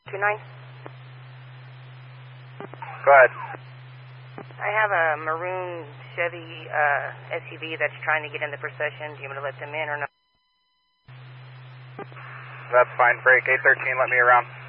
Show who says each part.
Speaker 1: 29.
Speaker 2: Go ahead.
Speaker 1: I have a maroon Chevy SUV that's trying to get in the procession. Do you want me to let them in or not?
Speaker 2: That's fine. Break 813, let me around.